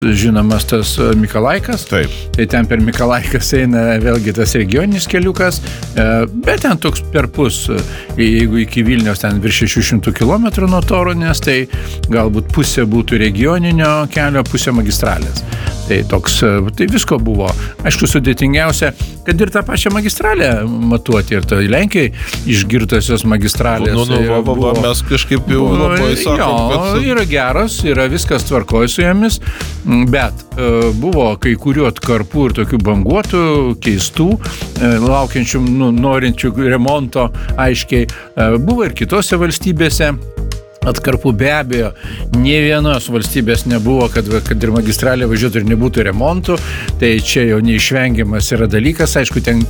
žinomas tas Mikalaikas. Taip. Tai ten per Mikalaikas eina vėlgi tas regioninis keliukas, bet ten toks perpus, jeigu iki Vilniaus ten virš 600 km nuo Torūnės, tai galbūt pusė būtų regioninio kelio, pusė magistralės. Tai toks, tai visko buvo. Aišku, sudėtingiausia, kad ir tą pačią magistralę matuoti, ir tai Lenkijai išgirtosios magistralės. Buvo, mes kažkaip jau labai sakom, kad... Yra geros, yra viskas tvarkoj su jomis, bet buvo kai kurių atkarpų ir tokių banguotų, keistų, laukiančių, norinčių remonto, aiškiai. Buvo ir kitose valstybėse atkarpų, be abejo, nė vienos valstybės nebuvo, kad ir magistralė važiuotų ir nebūtų remontų, tai čia jau neišvengiamas yra dalykas, aišku, ten...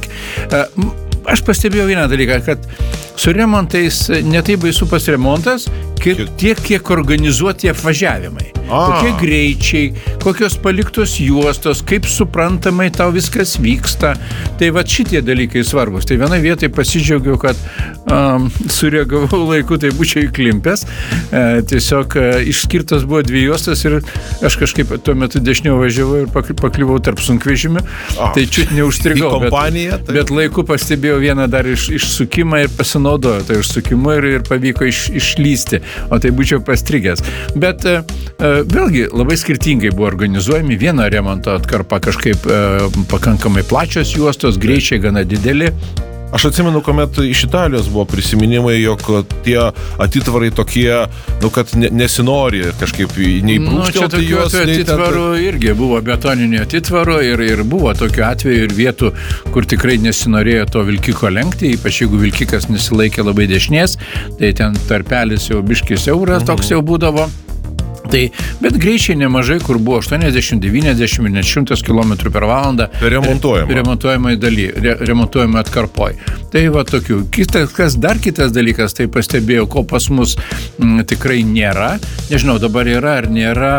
Aš pastebėjau vieną dalyką, kad su remontais netaip baisu pas remontas, tiek, kiek organizuoti apvažiavimai. Kokie greičiai, kokios paliktos juostos, kaip suprantamai tau viskas vyksta. Tai va šitie dalykai svarbus. Tai vienai vietai pasidžiaugiau, kad sureagavau laiku, tai būčiau įklimpęs. Tiesiog išskirtos buvo 2 juostos ir aš kažkaip tuo metu dešiniau važiavau ir pakliuvau tarp sunkvežimių. Tai čiut neužstrigau, bet laiku pastebėjau vieną dar išsukimą ir pasinaudojo tai išsukimu ir pavyko išlysti, o tai būčiau pastrigęs. Bet vėlgi labai skirtingai buvo organizuojami. Viena remonto atkarpa kažkaip pakankamai plačios juostos, greičiai gana dideli. Aš atsimenu, kuomet iš Italijos buvo prisiminimai, jog tie atitvarai tokie, kad nesinori kažkaip neįbrūkštelti juos. Čia tokių atitvarų irgi buvo, betoninių atitvarų ir buvo tokių atvejų ir vietų, kur tikrai nesinorėjo to vilkiko lenkti, ypač jeigu vilkikas nesilaikė labai dešinės, tai ten tarpelis jau biškis euras toks jau būdavo. Tai, bet greičiai nemažai, kur buvo 80, 90 ir net 100 km per valandą remontuojamai daly, remontuojamai atkarpoj. Tai va tokių. Kitas dalykas, tai pastebėjau, ko pas mus tikrai nėra. Nežinau, dabar yra ar nėra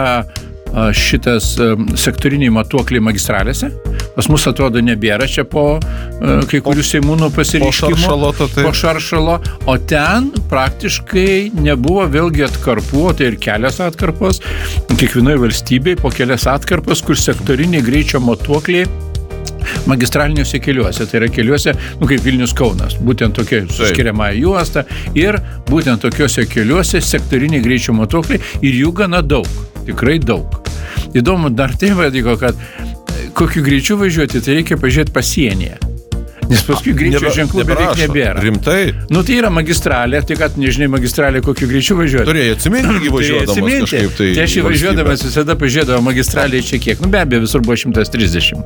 šitas sektoriniai matuokliai magistralėse. Pas mus atrodo nebėra čia po kai kurių seimūnų pasireiškimo. Po šaršalo. O ten praktiškai nebuvo vėlgi atkarpų, tai ir kelias atkarpos. Kiekvienoje valstybėje po kelias atkarpos, kur sektoriniai greičio matuokliai magistraliniuose keliuose. Tai yra keliuose, kaip Vilnius Kaunas. Būtent tokia suskiriamąja juosta. Ir būtent tokiuose keliuose sektoriniai greičio matuokliai. Ir jų gana daug. Tikrai daug. Įdomu dar tai vadiko, kad kokiu greičiu važiuoti, tai reikia pažiūrėti pasienyje. Nes paskui greičio ženklų beveik nebėra. Rimtai? Tai yra magistralė, tai kad nežinai magistralė, kokiu greičiu važiuoti. Turėjai atsiminti važiuodamas kažkaip tai. Tai aš važiuodamas visada pažiūrėdavau magistralė čia kiek. Be abejo, visur buvo 130.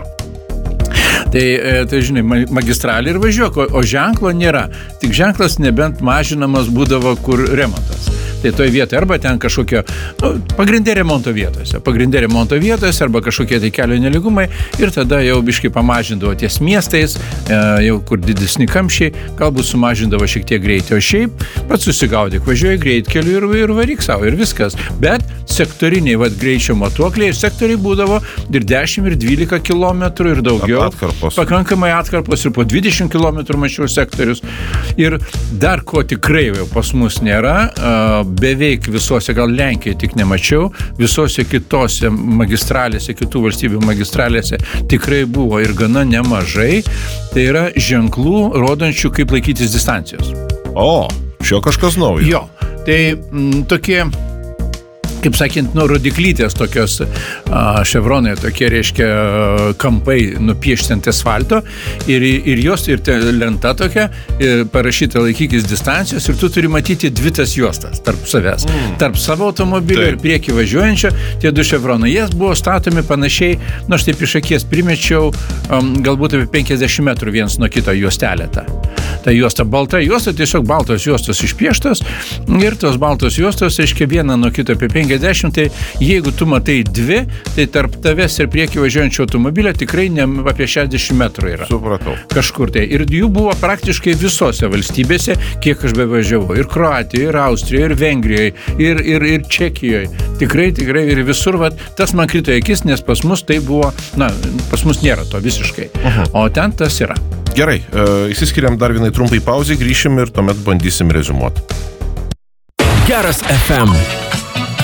Tai žinai, magistralė ir važiuok, o ženklo nėra. Tik ženklas nebent mažinamas būdavo kur remontas. Tai toje vietoje arba ten kažkokio, pagrindė remonto vietose arba kažkokie tai kelio nelygumai ir tada jau biškai pamažindavo ties miestais, jau kur didesni kamščiai, galbūt sumažindavo šiek tiek greitį, o šiaip pats susigaudyk, važiuoji greitkeliu ir varyk savo ir viskas. Bet sektoriniai greičio matuokliai ir sektoriai būdavo ir 10 ir 12 km ir daugiau. Pakankamai atkarpos ir po 20 km mačiau sektorius. Ir dar ko tikrai jau pas mus nėra, beveik visose, gal Lenkijoje tik nemačiau, visose kitose magistralėse, kitų valstybių magistralėse tikrai buvo ir gana nemažai. Tai yra ženklų rodančių, kaip laikytis distancijos. Šio kažkas naujo. Jo, tai tokie, kaip sakant, rodiklytės tokios ševronai, tokie reiškia kampai nupiešti ant asfalto ir jos, ir lenta tokia, parašyta laikykis distancijos ir tu turi matyti 2 tas juostas tarp savęs. Tarp savo automobilio ir priekį važiuojančio, tie 2 ševronai. Jie buvo statomi panašiai, aš taip iš akies primečiau, galbūt apie 50 metrų vienas nuo kito juostelę tą. Ta juosta, balta juosta, tiesiog baltos juostos išpieštos ir tos baltos juostos, reiškia, viena nuo kito apie 50, tai jeigu tu matai 2, tai tarp tavęs ir priekį važiuojančio automobilio tikrai ne apie 60 metrų yra. Supratau. Kažkur tai. Ir jų buvo praktiškai visose valstybėse, kiek aš bevažiavau. Ir Kroatijoje, ir Austrijoje, ir Vengrijoje, ir Čekijoje. Tikrai, ir visur, tas man krito į akis, nes pas mus tai buvo, pas mus nėra to visiškai. O ten tas yra. Gerai, įsiskiriam dar vienai trumpai pauzai, grįšim ir tuomet bandysim rezumuoti. Geras FM.